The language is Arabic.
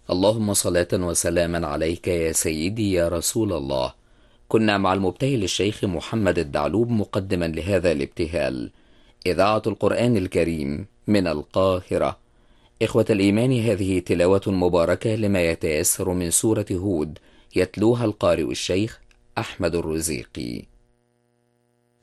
اللهم صلاة وسلاما عليك يا سيدي يا رسول الله. كنا مع المبتهل الشيخ محمد الدعلوب مقدما لهذا الابتهال. إذاعة القرآن الكريم من القاهرة. إخوة الإيمان، هذه تلاوة مباركة لما يتيسر من سورة هود، يتلوها القارئ الشيخ أحمد الرزيقي.